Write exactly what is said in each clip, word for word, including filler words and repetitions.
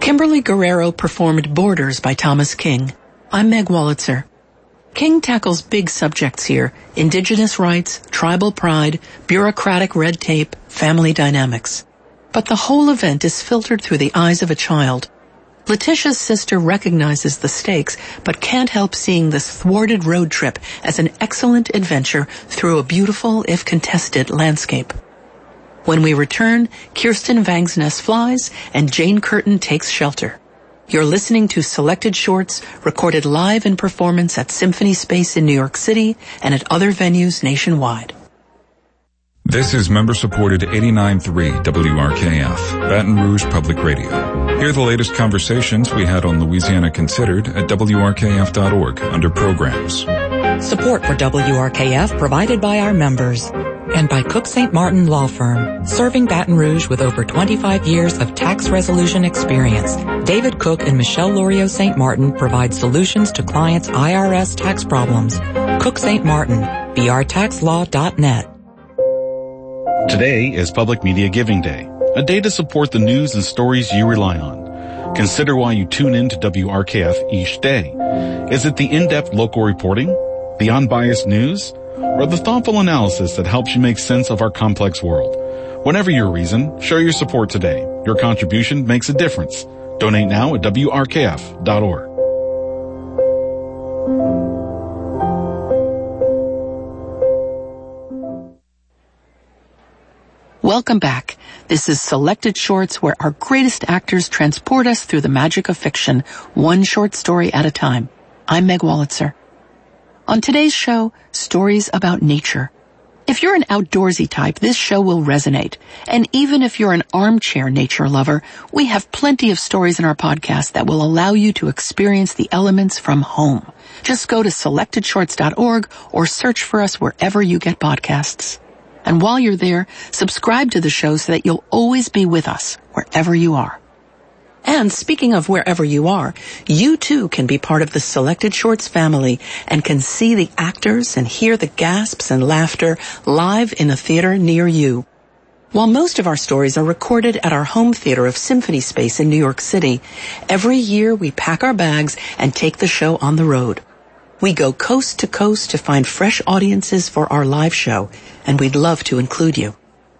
Kimberly Guerrero performed Borders by Thomas King. I'm Meg Wolitzer. King tackles big subjects here: indigenous rights, tribal pride, bureaucratic red tape, family dynamics. But the whole event is filtered through the eyes of a child. Letitia's sister recognizes the stakes, but can't help seeing this thwarted road trip as an excellent adventure through a beautiful, if contested, landscape. When we return, Kirsten Vangsness flies and Jane Curtin takes shelter. You're listening to Selected Shorts, recorded live in performance at Symphony Space in New York City and at other venues nationwide. This is member-supported eighty-nine point three W R K F, Baton Rouge Public Radio. Hear the latest conversations we had on Louisiana Considered at W R K F dot org under Programs. Support for W R K F provided by our members and by Cook Saint Martin Law Firm, serving Baton Rouge with over twenty-five years of tax resolution experience. David Cook and Michelle Lorio Saint Martin provide solutions to clients' I R S tax problems. Cook Saint Martin, B R tax law dot net. Today is Public Media Giving Day, a day to support the news and stories you rely on. Consider why you tune in to W R K F each day. Is it the in-depth local reporting, the unbiased news, or the thoughtful analysis that helps you make sense of our complex world? Whatever your reason, show your support today. Your contribution makes a difference. Donate now at W R K F dot org. Welcome back. This is Selected Shorts, where our greatest actors transport us through the magic of fiction, one short story at a time. I'm Meg Wolitzer. On today's show, stories about nature. If you're an outdoorsy type, this show will resonate. And even if you're an armchair nature lover, we have plenty of stories in our podcast that will allow you to experience the elements from home. Just go to selected shorts dot org or search for us wherever you get podcasts. And while you're there, subscribe to the show so that you'll always be with us, wherever you are. And speaking of wherever you are, you too can be part of the Selected Shorts family and can see the actors and hear the gasps and laughter live in a theater near you. While most of our stories are recorded at our home theater of Symphony Space in New York City, every year we pack our bags and take the show on the road. We go coast to coast to find fresh audiences for our live show, and we'd love to include you.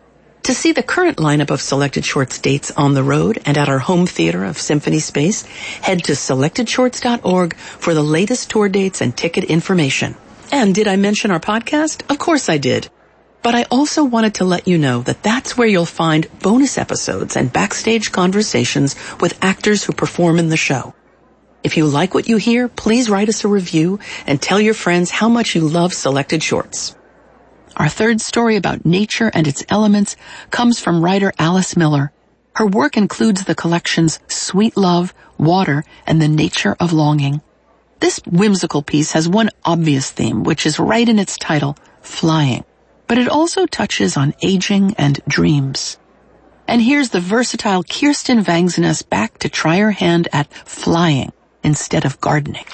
To see the current lineup of Selected Shorts dates on the road and at our home theater of Symphony Space, head to selected shorts dot org for the latest tour dates and ticket information. And did I mention our podcast? Of course I did. But I also wanted to let you know that that's where you'll find bonus episodes and backstage conversations with actors who perform in the show. If you like what you hear, please write us a review and tell your friends how much you love Selected Shorts. Our third story about nature and its elements comes from writer Alice Miller. Her work includes the collections Sweet Love, Water, and The Nature of Longing. This whimsical piece has one obvious theme, which is right in its title, flying. But it also touches on aging and dreams. And here's the versatile Kirsten Vangsness back to try her hand at flying instead of gardening.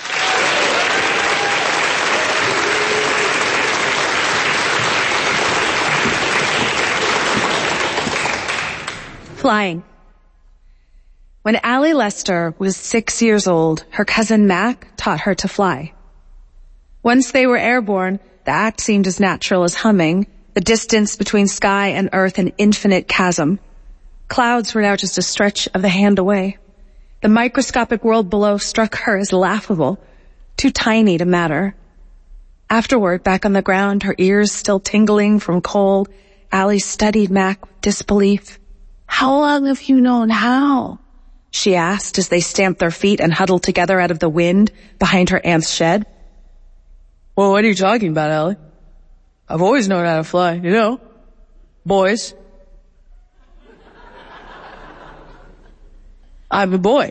Flying. When Allie Lester was six years old, her cousin Mac taught her to fly. Once they were airborne, the act seemed as natural as humming, the distance between sky and earth an infinite chasm. Clouds were now just a stretch of the hand away. The microscopic world below struck her as laughable, too tiny to matter. Afterward, back on the ground, her ears still tingling from cold, Allie studied Mac with disbelief. "How long have you known how?" she asked as they stamped their feet and huddled together out of the wind behind her aunt's shed. "Well, what are you talking about, Allie? I've always known how to fly, you know. Boys. I'm a boy."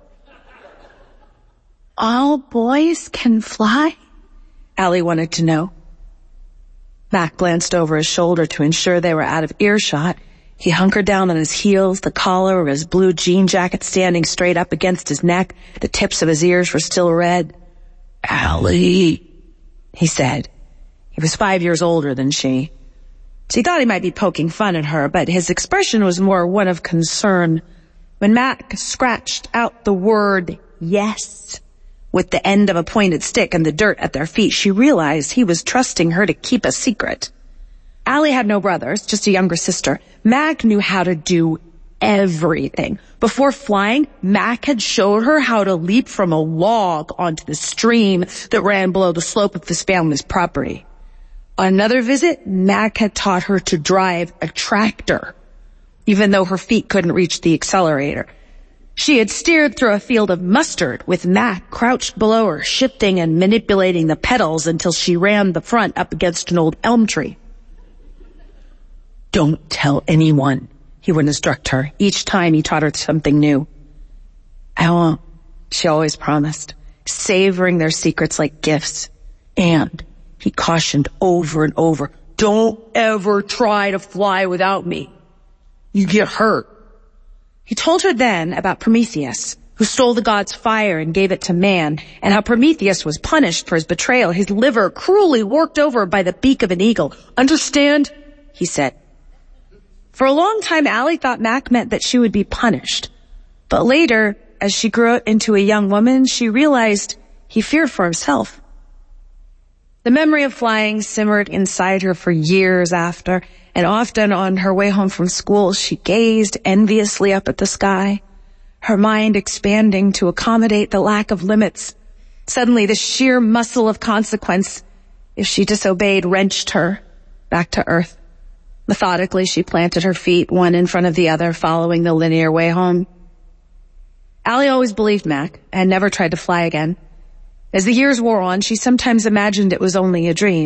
"All boys can fly?" Allie wanted to know. Mac glanced over his shoulder to ensure they were out of earshot. He hunkered down on his heels, the collar of his blue jean jacket standing straight up against his neck. The tips of his ears were still red. "Allie," he said. He was five years older than she. She thought he might be poking fun at her, but his expression was more one of concern. When Mac scratched out the word yes with the end of a pointed stick in the dirt at their feet, she realized he was trusting her to keep a secret. Allie had no brothers, just a younger sister. Mac knew how to do everything. Before flying, Mac had showed her how to leap from a log onto the stream that ran below the slope of his family's property. On another visit, Mac had taught her to drive a tractor, even though her feet couldn't reach the accelerator. She had steered through a field of mustard with Mac crouched below her, shifting and manipulating the pedals until she rammed the front up against an old elm tree. "Don't tell anyone," he would instruct her each time he taught her something new. "I won't," she always promised, savoring their secrets like gifts. And he cautioned over and over, "Don't ever try to fly without me. You get hurt." He told her then about Prometheus, who stole the god's fire and gave it to man, and how Prometheus was punished for his betrayal, his liver cruelly worked over by the beak of an eagle. "Understand?" he said. For a long time, Allie thought Mac meant that she would be punished. But later, as she grew into a young woman, she realized he feared for himself. The memory of flying simmered inside her for years after, and often on her way home from school, she gazed enviously up at the sky, her mind expanding to accommodate the lack of limits. Suddenly, the sheer muscle of consequence, if she disobeyed, wrenched her back to earth. Methodically, she planted her feet one in front of the other, following the linear way home. Allie always believed Mac and never tried to fly again. As the years wore on, she sometimes imagined it was only a dream.